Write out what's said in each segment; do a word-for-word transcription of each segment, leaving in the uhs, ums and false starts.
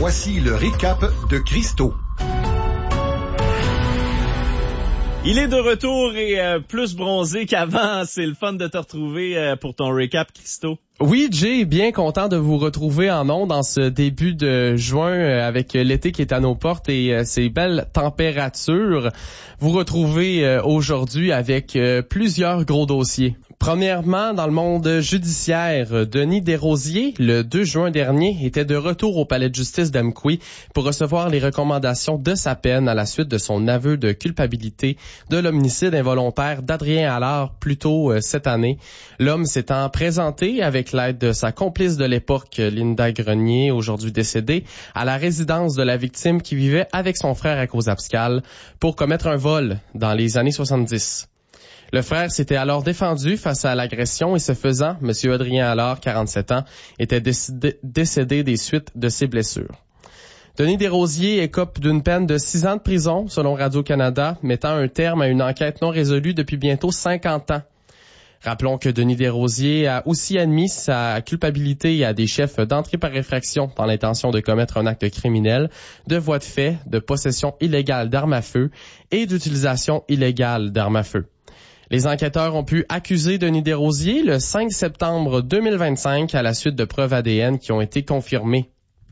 Voici le récap de Christo. Il est de retour et euh, plus bronzé qu'avant. C'est le fun de te retrouver euh, pour ton récap, Christo. Oui, Jay, bien content de vous retrouver en ondes dans ce début de juin euh, avec l'été qui est à nos portes et euh, ces belles températures. Vous retrouvez euh, aujourd'hui avec euh, plusieurs gros dossiers. Premièrement, dans le monde judiciaire, Denis Desrosiers, le deux juin dernier, était de retour au palais de justice d'Amqui pour recevoir les recommandations de sa peine à la suite de son aveu de culpabilité de l'homicide involontaire d'Adrien Allard plus tôt euh, cette année. L'homme s'étant présenté avec l'aide de sa complice de l'époque, Linda Grenier, aujourd'hui décédée, à la résidence de la victime qui vivait avec son frère à Caux-Abscal pour commettre un vol dans les années soixante-dix. Le frère s'était alors défendu face à l'agression et ce faisant, M. Adrien Allard, quarante-sept ans, était décédé, décédé des suites de ses blessures. Denis Desrosiers écope d'une peine de six ans de prison, selon Radio-Canada, mettant un terme à une enquête non résolue depuis bientôt cinquante ans. Rappelons que Denis Desrosiers a aussi admis sa culpabilité à des chefs d'entrée par effraction dans l'intention de commettre un acte criminel, de voie de fait, de possession illégale d'armes à feu et d'utilisation illégale d'armes à feu. Les enquêteurs ont pu accuser Denis Desrosiers le cinq septembre deux mille vingt-cinq à la suite de preuves A D N qui ont été confirmées.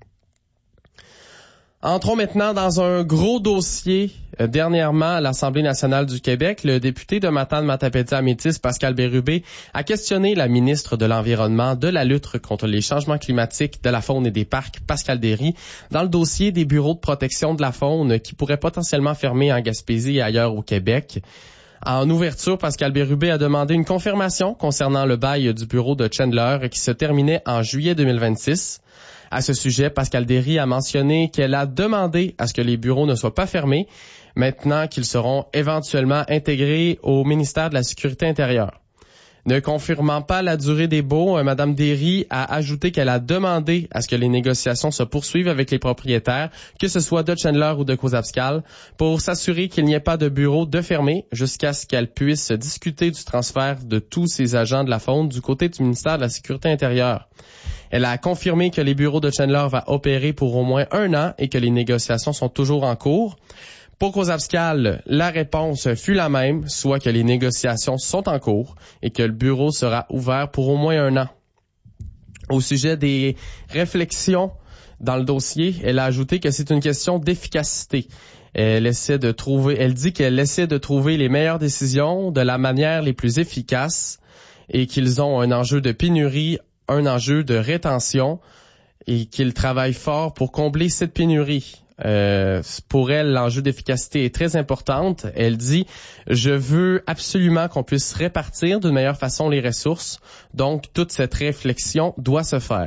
Entrons maintenant dans un gros dossier. Euh, dernièrement, à l'Assemblée nationale du Québec, le député de Matane-Matapédia-Métis, Pascal Bérubé, a questionné la ministre de l'Environnement, de la lutte contre les changements climatiques, de la faune et des parcs, Pascal Derry, dans le dossier des bureaux de protection de la faune qui pourraient potentiellement fermer en Gaspésie et ailleurs au Québec. En ouverture, Pascal Bérubé a demandé une confirmation concernant le bail du bureau de Chandler qui se terminait en juillet deux mille vingt-six. À ce sujet, Pascal Derry a mentionné qu'elle a demandé à ce que les bureaux ne soient pas fermés, maintenant qu'ils seront éventuellement intégrés au ministère de la Sécurité intérieure. Ne confirmant pas la durée des baux, Mme Derry a ajouté qu'elle a demandé à ce que les négociations se poursuivent avec les propriétaires, que ce soit de Chandler ou de Caux-Abscal, pour s'assurer qu'il n'y ait pas de bureau de fermé jusqu'à ce qu'elle puisse discuter du transfert de tous ces agents de la faune du côté du ministère de la Sécurité intérieure. Elle a confirmé que les bureaux de Chandler vont opérer pour au moins un an et que les négociations sont toujours en cours. Pour Caux-Abscal, la réponse fut la même, soit que les négociations sont en cours et que le bureau sera ouvert pour au moins un an. Au sujet des réflexions dans le dossier, elle a ajouté que c'est une question d'efficacité. Elle essaie de trouver, elle dit qu'elle essaie de trouver les meilleures décisions de la manière les plus efficaces et qu'ils ont un enjeu de pénurie, un enjeu de rétention et qu'ils travaillent fort pour combler cette pénurie. Euh, pour elle, l'enjeu d'efficacité est très importante. Elle dit « Je veux absolument qu'on puisse répartir d'une meilleure façon les ressources. Donc, toute cette réflexion doit se faire. »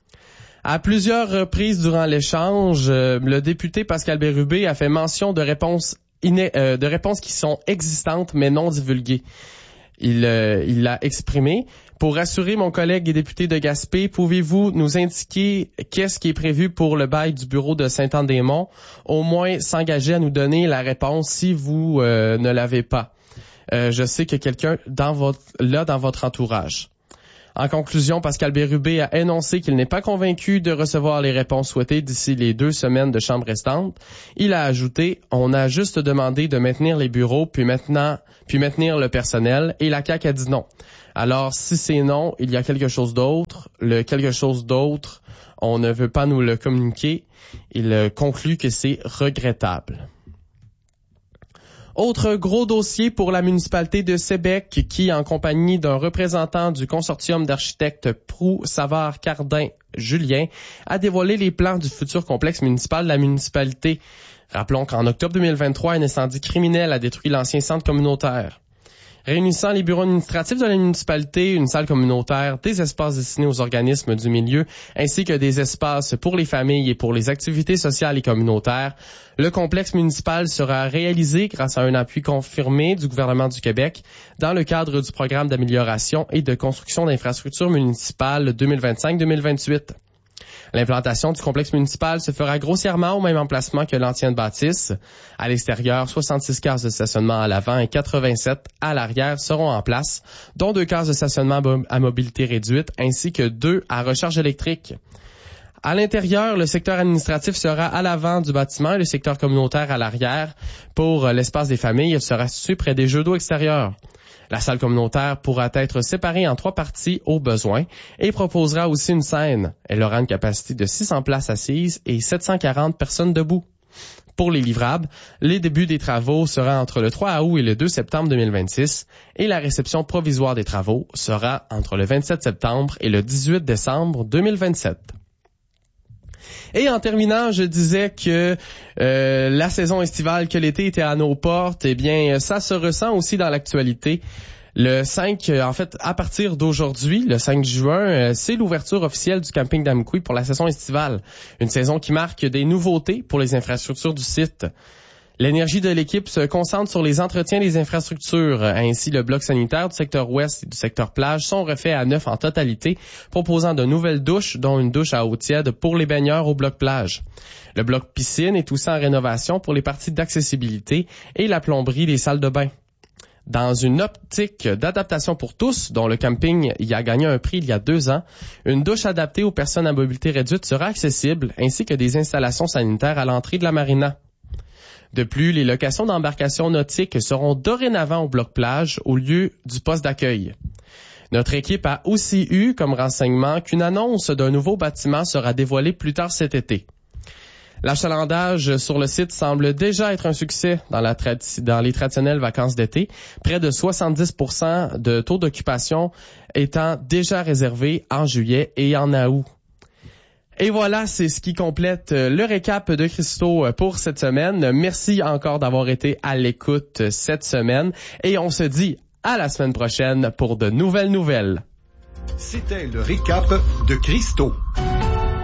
À plusieurs reprises durant l'échange, euh, le député Pascal Bérubé a fait mention de réponses, iné- euh, de réponses qui sont existantes mais non divulguées. Il, euh, il l'a exprimé. Pour rassurer mon collègue et député de Gaspé, pouvez-vous nous indiquer qu'est-ce qui est prévu pour le bail du bureau de Saint-Anne-des-Monts? Au moins s'engager à nous donner la réponse si vous euh, ne l'avez pas. Euh, je sais que quelqu'un dans votre, là dans votre entourage. En conclusion, Pascal Bérubé a énoncé qu'il n'est pas convaincu de recevoir les réponses souhaitées d'ici les deux semaines de chambre restantes. Il a ajouté « On a juste demandé de maintenir les bureaux, puis maintenant, puis maintenir le personnel, et la C A Q a dit non. Alors, si c'est non, il y a quelque chose d'autre. Le quelque chose d'autre, on ne veut pas nous le communiquer. Il conclut que c'est regrettable. » Autre gros dossier pour la municipalité de Sébec qui, en compagnie d'un représentant du consortium d'architectes Proulx, Savard, Cardin, Julien, a dévoilé les plans du futur complexe municipal de la municipalité. Rappelons qu'en octobre deux mille vingt-trois, un incendie criminel a détruit l'ancien centre communautaire. Réunissant les bureaux administratifs de la municipalité, une salle communautaire, des espaces destinés aux organismes du milieu, ainsi que des espaces pour les familles et pour les activités sociales et communautaires, le complexe municipal sera réalisé grâce à un appui confirmé du gouvernement du Québec dans le cadre du programme d'amélioration et de construction d'infrastructures municipales deux mille vingt-cinq deux mille vingt-huit. L'implantation du complexe municipal se fera grossièrement au même emplacement que l'ancienne bâtisse. À l'extérieur, soixante-six cases de stationnement à l'avant et quatre-vingt-sept à l'arrière seront en place, dont deux cases de stationnement à mobilité réduite ainsi que deux à recharge électrique. À l'intérieur, le secteur administratif sera à l'avant du bâtiment et le secteur communautaire à l'arrière. Pour l'espace des familles, il sera situé près des jeux d'eau extérieurs. La salle communautaire pourra être séparée en trois parties au besoin et proposera aussi une scène. Elle aura une capacité de six cents places assises et sept cent quarante personnes debout. Pour les livrables, les débuts des travaux sera entre le trois août et le deux septembre deux mille vingt-six et la réception provisoire des travaux sera entre le vingt-sept septembre et le dix-huit décembre deux mille vingt-sept. Et en terminant, je disais que euh, la saison estivale, que l'été était à nos portes, eh bien, ça se ressent aussi dans l'actualité. Le cinq, en fait, à partir d'aujourd'hui, le cinq juin, c'est l'ouverture officielle du camping d'Amqui pour la saison estivale. Une saison qui marque des nouveautés pour les infrastructures du site. L'énergie de l'équipe se concentre sur les entretiens des infrastructures. Ainsi, le bloc sanitaire du secteur ouest et du secteur plage sont refaits à neuf en totalité, proposant de nouvelles douches, dont une douche à eau tiède pour les baigneurs au bloc plage. Le bloc piscine est aussi en rénovation pour les parties d'accessibilité et la plomberie des salles de bain. Dans une optique d'adaptation pour tous, dont le camping y a gagné un prix il y a deux ans, une douche adaptée aux personnes à mobilité réduite sera accessible, ainsi que des installations sanitaires à l'entrée de la marina. De plus, les locations d'embarcations nautiques seront dorénavant au bloc plage au lieu du poste d'accueil. Notre équipe a aussi eu comme renseignement qu'une annonce d'un nouveau bâtiment sera dévoilée plus tard cet été. L'achalandage sur le site semble déjà être un succès dans, la tradi- dans les traditionnelles vacances d'été, près de soixante-dix pour cent de taux d'occupation étant déjà réservé en juillet et en août. Et voilà, c'est ce qui complète le récap de Christo pour cette semaine. Merci encore d'avoir été à l'écoute cette semaine et on se dit à la semaine prochaine pour de nouvelles nouvelles. C'était le récap de Christo.